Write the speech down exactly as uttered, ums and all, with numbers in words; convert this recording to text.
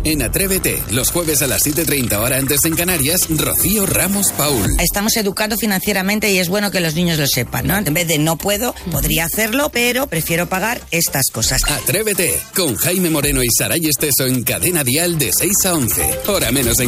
En Atrévete, los jueves a las siete y treinta hora antes en Canarias, Rocío Ramos Paul. Estamos educando financieramente y es bueno que los niños lo sepan, ¿no? En vez de no puedo, podría hacerlo, pero prefiero pagar estas cosas. Atrévete, con Jaime Moreno y Saray Esteso en Cadena Dial de seis a once. Hora menos en